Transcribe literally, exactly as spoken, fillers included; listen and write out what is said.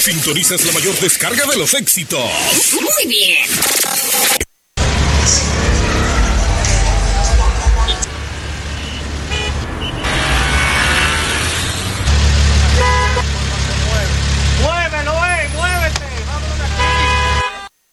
Sintonizas la mayor descarga de los éxitos. Muy bien.